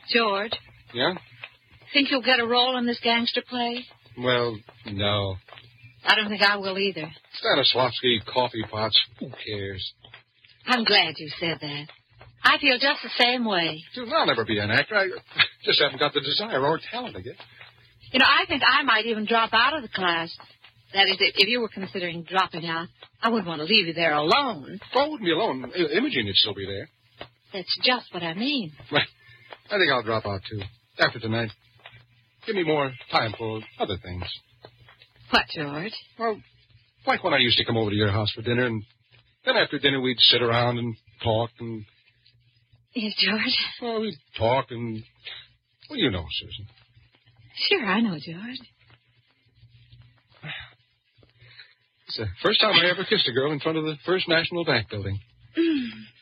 George. Yeah? Think you'll get a role in this gangster play? Well, no. I don't think I will either. Stanislavski, coffee pots, who cares? I'm glad you said that. I feel just the same way. Susan, I'll never be an actor. I just haven't got the desire or talent to get. I think I might even drop out of the class. That is, if you were considering dropping out, I wouldn't want to leave you there alone. Oh, I wouldn't be alone. Imogene would still be there. That's just what I mean. Well, I think I'll drop out, too. After tonight. Give me more time for other things. What, George? Well, like when I used to come over to your house for dinner, and then after dinner we'd sit around and talk and... Yes, George? Well, we'd talk and... Well, you know, Susan. Sure, I know, George. It's the first time I ever kissed a girl in front of the First National Bank building.